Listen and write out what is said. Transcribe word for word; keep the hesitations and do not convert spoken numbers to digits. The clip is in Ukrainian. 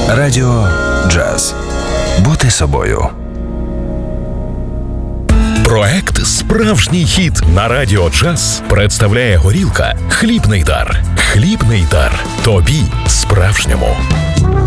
Радіо Джаз. Бути собою. Проект «Справжній хіт» на Радіо Джаз представляє горілка «Хлібний дар». Хлібний дар. Тобі справжньому.